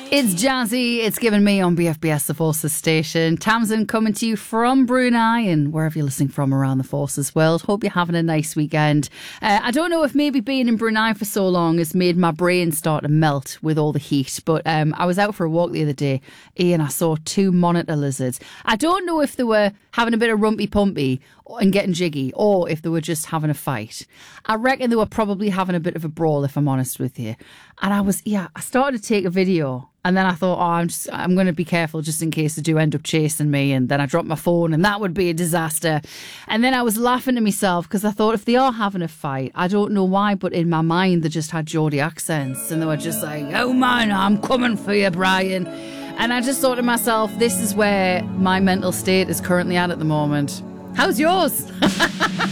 It's Jazzy. It's given me on BFBS, the Forces station. Tamsin coming to you from Brunei and wherever you're listening from around the Forces world. Hope you're having a nice weekend. I don't know if maybe being in Brunei for so long has made my brain start to melt with all the heat, but I was out for a walk the other day and I saw 2 monitor lizards. I don't know if they were having a bit of rumpy pumpy and getting jiggy, or if they were just having a fight. I reckon they were probably having a bit of a brawl, if I'm honest with you. And I started to take a video, and then I thought, I'm going to be careful just in case they do end up chasing me. And then I dropped my phone, and that would be a disaster. And then I was laughing to myself because I thought, if they are having a fight, I don't know why, but in my mind they just had Geordie accents, and they were just like, "Oh man, I'm coming for you, Brian." And I just thought to myself, this is where my mental state is currently at the moment. How's yours?